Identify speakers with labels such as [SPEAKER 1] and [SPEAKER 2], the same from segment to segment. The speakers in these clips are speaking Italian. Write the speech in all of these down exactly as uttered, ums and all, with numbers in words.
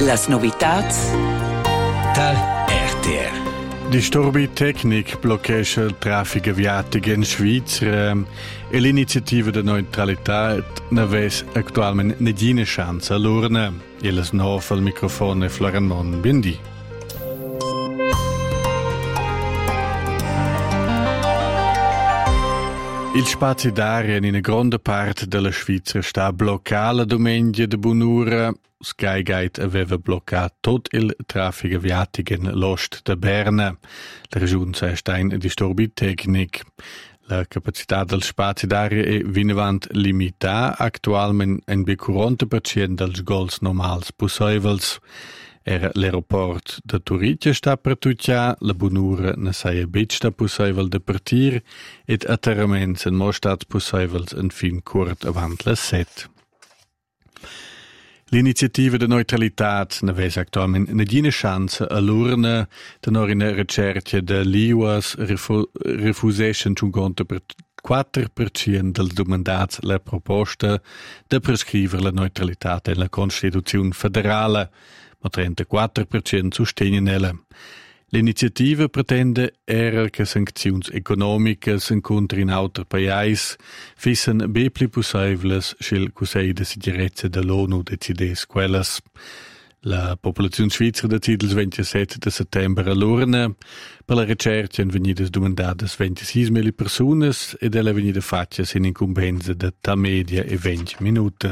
[SPEAKER 1] Las novitats
[SPEAKER 2] tal R T R.
[SPEAKER 3] Disturbi tecnic bloqueja il traffic aviatic in Svizzera e l'iniziativa di neutralità ne ves attualmente negina chance all'urna. E le snov al microfono Florian Mon. Bindi. Il spazio d'aria in una grande parte della Svizzera sta bloccato la domenica di buon'ora. Skygate aveva bloccato tutto il traffico aviatico in l'ost di Berna. La regione sta in disturbi tecnici. La capacità del spazio d'aria è vinavant limitata, attualmente in quaranta per cento dels vols normals possibili. Era l'aeroport de Turitja sta per tutja, la buon'ora ne saia bet sta possibile de partir ed atterraments en mo stats possibils en fin curt avant le set. L'iniziativa de neutralitat ne ves actualment negina chance all'urna tenor in ricerca de l'I U A S refu- refusation cinquanta per quattro per cento dels domandats la proposta de prescrivere la neutralitat en la Constituzione federale, ma trentaquattro per cento sostengono ella. L'iniziativa pretende era che sanzioni economiche incontri in altri paesi fissen ben più possibili se il Consiglio di sicurezza dell'ONU decidesse quelles. La popolazione svizzera decide il ventisette di settembre all'urna. Per la ricerca sono venite domandate ventisei mila persone ed ella è venuta fatta in incombenza di ta media e venti minuti.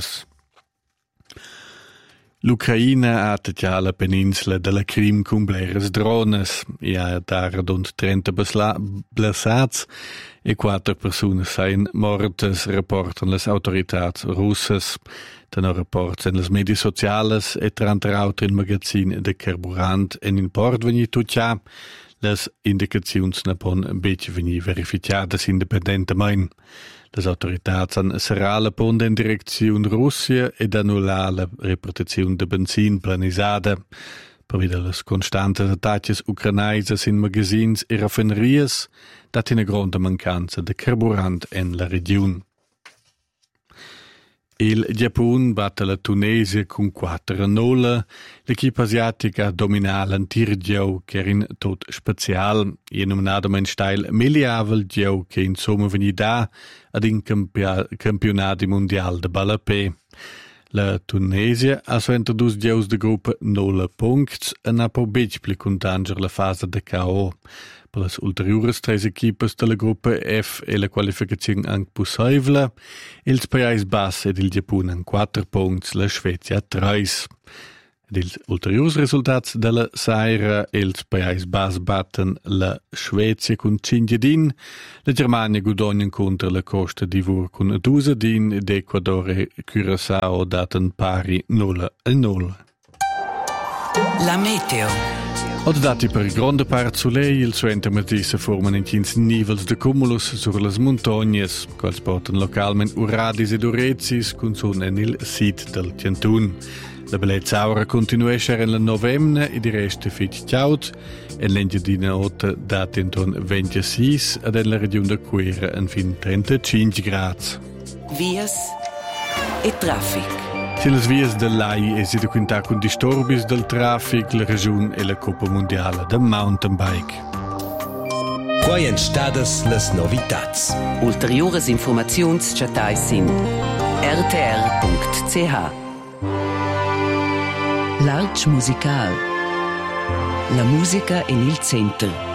[SPEAKER 3] L'Ucraina ha attaccato la penisola della Crim con bleres drones e ha dato trenta blessati e quattro persone sono morte, rapportano le autorità russe. Tenor rapporti in le medie sociali e trenta altri in magazzini di carburante e in port venuto tutto. Le indicazioni ne possono venire verificate indipendentemente. Le autorità hanno serrato la ponte in direzione Russia ed annullato la repartizione di benzina planizzata. Per vedere le costanti attacchi ucrainesi in magazzini e raffinerie, data una grande mancanza di carburante in la regione. Il Giappone batte la Tunisia con quattro a null. L'equipa asiatica domina l'antir gioco che era in tot speciale. E nominato in stile miliavel gioco che insomma veni da ad in campia- campionati mondiali de ballapé. La Tunisia ha sovente due giochi di gruppo null punti e ha po' più contangere la fase de K O. Per le ulteriori tre equipe della gruppo F e la qualificazione anche possibile, il Paesi Bassi ed il Giappone hanno quattro punti, la Svezia tre. Ed il ulteriori risultati della Saira, il Paesi Bassi battono la Svezia con cinque din, la Germania guadagna contro la Costa d'Ivore con due din ed Ecuador e Curaçao datano pari null a null.
[SPEAKER 1] La meteo.
[SPEAKER 3] Od dati per grande parte soleil, il suo intermezzi si formano in quindici nivels de cumulus sur le montagne, quals portano localmente uradis ed urezis, con son en il sit del Tiantun. La bellezza aura continua a essere in novembre e di resto fit ciaut, e l'engiadina otta dati intorno ventisei ed nella regione de Quera in fin trentacinque gradi.
[SPEAKER 1] Vias e traffic.
[SPEAKER 3] Sulle vie dell'A I è stata quinta con disturbi del traffico, la regione e la Coppa Mondiale del Mountain Bike.
[SPEAKER 2] Quai en stadas las novitats.
[SPEAKER 1] Ulteriores informazions chatais in r t r punct c h. L'Arch Musical. La musica in il centro.